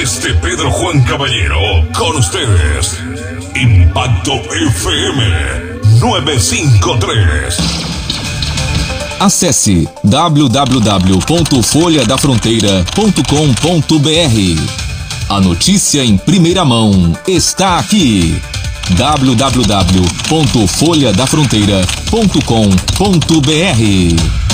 Desde Pedro Juan Caballero, con ustedes, Impacto FM 953. Acesse www.folhadafronteira.com.br. A notícia em primeira mão está aqui. www.folhadafronteira.com.br